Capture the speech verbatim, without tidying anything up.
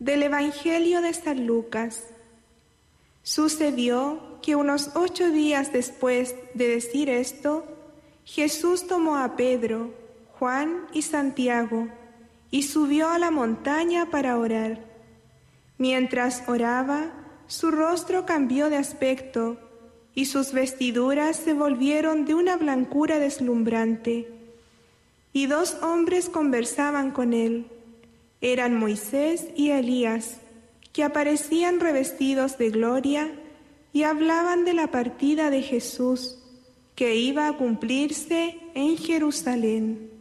Del Evangelio de San Lucas. Sucedió que unos ocho días después de decir esto, Jesús tomó a Pedro, Juan y Santiago y subió a la montaña para orar. Mientras oraba, su rostro cambió de aspecto y sus vestiduras se volvieron de una blancura deslumbrante. Y dos hombres conversaban con él. Eran Moisés y Elías, que aparecían revestidos de gloria y hablaban de la partida de Jesús, que iba a cumplirse en Jerusalén.